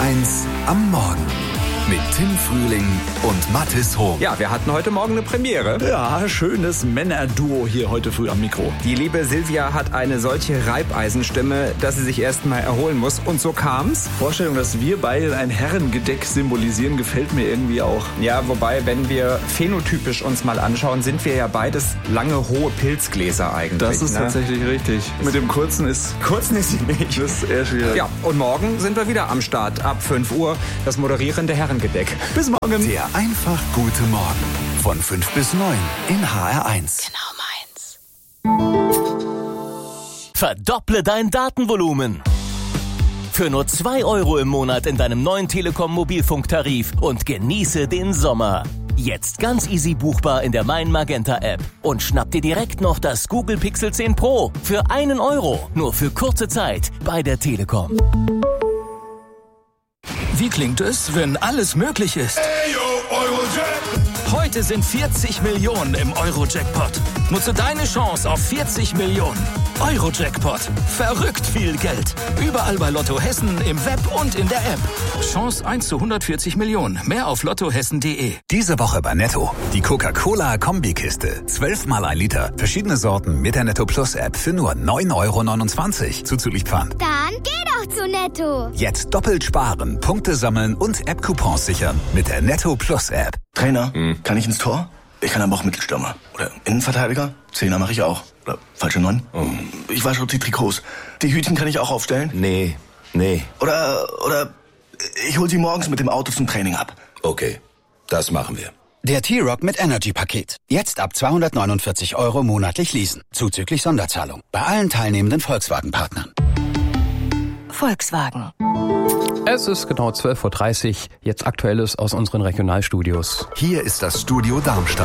HR1 am Morgen mit Tim Frühling und Mathis Hohm. Ja, wir hatten heute Morgen eine Premiere. Ja, schönes Männerduo hier heute früh am Mikro. Die liebe Silvia hat eine solche Reibeisenstimme, dass sie sich erst mal erholen muss. Und so kam's. Vorstellung, dass wir beide ein Herrengedeck symbolisieren, gefällt mir irgendwie auch. Ja, wobei, wenn wir phänotypisch uns mal anschauen, sind wir ja beides lange, hohe Pilzgläser eigentlich. Das ist tatsächlich richtig. Mit dem kurzen ist sie nicht. Das ist eher schwierig. Ja, und morgen sind wir wieder am Start. Ab 5 Uhr das moderierende Herrengedeck. Bis morgen. Der einfach gute Morgen von 5 bis 9 in HR1. Genau meins. Verdopple dein Datenvolumen. Für nur 2 € im Monat in deinem neuen Telekom Mobilfunktarif und genieße den Sommer. Jetzt ganz easy buchbar in der Mein Magenta App. Und schnapp dir direkt noch das Google Pixel 10 Pro für 1 €. Nur für kurze Zeit bei der Telekom. Wie klingt es, wenn alles möglich ist? Heute sind 40 Millionen im Euro-Jackpot. Nutze deine Chance auf 40 Millionen. Euro-Jackpot. Verrückt viel Geld. Überall bei Lotto Hessen, im Web und in der App. Chance 1 zu 140 Millionen. Mehr auf lottohessen.de. Diese Woche bei Netto. Die Coca-Cola-Kombikiste. 12 mal 1 Liter. Verschiedene Sorten mit der Netto Plus App für nur 9,29 € zuzüglich Pfand. Dann geh doch zu Netto. Jetzt doppelt sparen, Punkte sammeln und App-Coupons sichern mit der Netto Plus App. Trainer, kann ich ins Tor? Ich kann aber auch Mittelstürmer. Oder Innenverteidiger? Zehner mache ich auch. Oder falsche 9? Ich wasche die Trikots. Die Hütchen kann ich auch aufstellen? Nee. Oder ich hol sie morgens mit dem Auto zum Training ab. Okay, das machen wir. Der T-Rock mit Energy-Paket. Jetzt ab 249 € monatlich leasen. Zuzüglich Sonderzahlung. Bei allen teilnehmenden Volkswagen-Partnern. Volkswagen. Es ist genau 12:30 Uhr. Jetzt Aktuelles aus unseren Regionalstudios. Hier ist das Studio Darmstadt.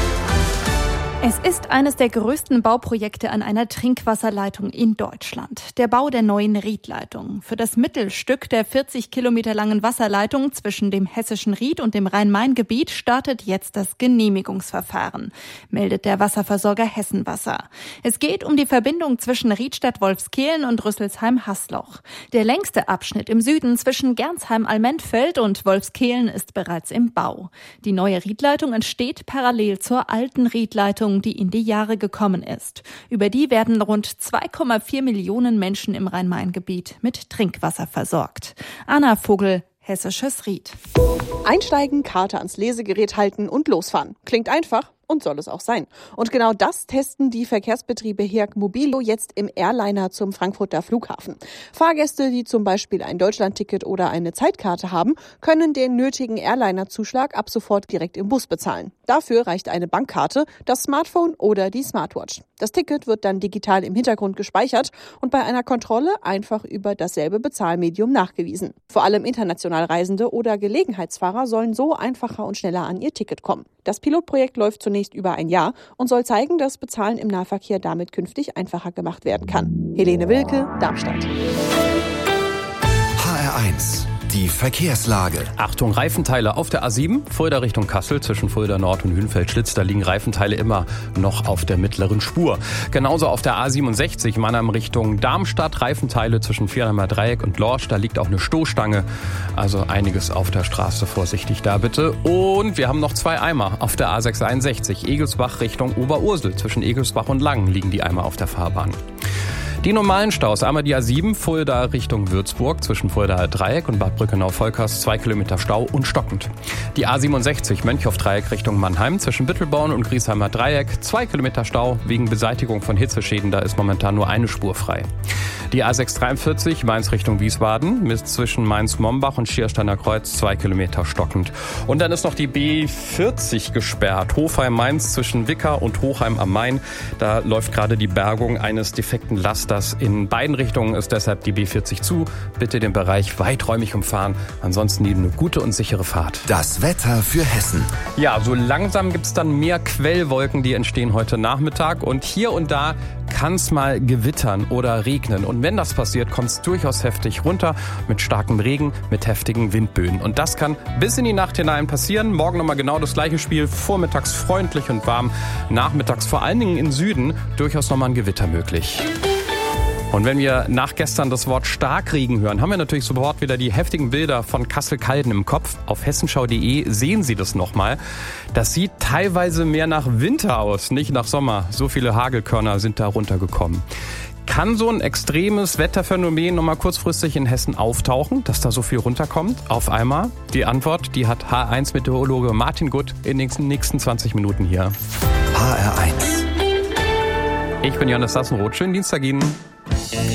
Es ist eines der größten Bauprojekte an einer Trinkwasserleitung in Deutschland. Der Bau der neuen Riedleitung. Für das Mittelstück der 40 Kilometer langen Wasserleitung zwischen dem hessischen Ried und dem Rhein-Main-Gebiet startet jetzt das Genehmigungsverfahren, meldet der Wasserversorger Hessenwasser. Es geht um die Verbindung zwischen Riedstadt-Wolfskehlen und Rüsselsheim-Hasloch. Der längste Abschnitt im Süden zwischen Gernsheim-Almentfeld und Wolfskehlen ist bereits im Bau. Die neue Riedleitung entsteht parallel zur alten Riedleitung, die in die Jahre gekommen ist. Über die werden rund 2,4 Millionen Menschen im Rhein-Main-Gebiet mit Trinkwasser versorgt. Anna Vogel, Hessisches Ried. Einsteigen, Karte ans Lesegerät halten und losfahren. Klingt einfach und soll es auch sein. Und genau das testen die Verkehrsbetriebe HEAG Mobilo jetzt im Airliner zum Frankfurter Flughafen. Fahrgäste, die zum Beispiel ein Deutschlandticket oder eine Zeitkarte haben, können den nötigen Airliner-Zuschlag ab sofort direkt im Bus bezahlen. Dafür reicht eine Bankkarte, das Smartphone oder die Smartwatch. Das Ticket wird dann digital im Hintergrund gespeichert und bei einer Kontrolle einfach über dasselbe Bezahlmedium nachgewiesen. Vor allem international Reisende oder Gelegenheitsfahrer sollen so einfacher und schneller an ihr Ticket kommen. Das Pilotprojekt läuft zunächst über ein Jahr und soll zeigen, dass Bezahlen im Nahverkehr damit künftig einfacher gemacht werden kann. Helene Wilke, Darmstadt. HR1, die Verkehrslage. Achtung, Reifenteile auf der A7, Fulda Richtung Kassel, zwischen Fulda Nord und Hünfeld-Schlitz. Da liegen Reifenteile immer noch auf der mittleren Spur. Genauso auf der A67, Mannheim Richtung Darmstadt, Reifenteile zwischen Vierheimer Dreieck und Lorsch. Da liegt auch eine Stoßstange, also einiges auf der Straße. Vorsichtig da bitte. Und wir haben noch 2 Eimer auf der A661, Egelsbach Richtung Oberursel. Zwischen Egelsbach und Langen liegen die Eimer auf der Fahrbahn. Die normalen Staus, einmal die A7, Fulda Richtung Würzburg, zwischen Fuldaer Dreieck und Bad Brückenau-Volkers, 2 Kilometer Stau und stockend. Die A67, Mönchhoff-Dreieck Richtung Mannheim, zwischen Bittelborn und Griesheimer Dreieck, 2 Kilometer Stau, wegen Beseitigung von Hitzeschäden, da ist momentan nur eine Spur frei. Die A643, Mainz Richtung Wiesbaden, zwischen Mainz-Mombach und Schiersteiner Kreuz, 2 Kilometer stockend. Und dann ist noch die B40 gesperrt, Hofheim-Mainz zwischen Wicker und Hochheim am Main, da läuft gerade die Bergung eines defekten Lasters. In beiden Richtungen ist deshalb die B40 zu. Bitte den Bereich weiträumig umfahren. Ansonsten eine gute und sichere Fahrt. Das Wetter für Hessen. Ja, so langsam gibt's dann mehr Quellwolken, die entstehen heute Nachmittag. Und hier und da kann es mal gewittern oder regnen. Und wenn das passiert, kommt es durchaus heftig runter mit starkem Regen, mit heftigen Windböen. Und das kann bis in die Nacht hinein passieren. Morgen nochmal genau das gleiche Spiel. Vormittags freundlich und warm. Nachmittags vor allen Dingen im Süden durchaus nochmal ein Gewitter möglich. Und wenn wir nach gestern das Wort Starkregen hören, haben wir natürlich sofort wieder die heftigen Bilder von Kassel-Calden im Kopf. Auf hessenschau.de sehen Sie das nochmal. Das sieht teilweise mehr nach Winter aus, nicht nach Sommer. So viele Hagelkörner sind da runtergekommen. Kann so ein extremes Wetterphänomen nochmal kurzfristig in Hessen auftauchen, dass da so viel runterkommt auf einmal? Die Antwort, die hat H1-Meteorologe Martin Gutt in den nächsten 20 Minuten hier. HR1. Ich bin Johannes Sassenroth. Schönen Dienstag Ihnen.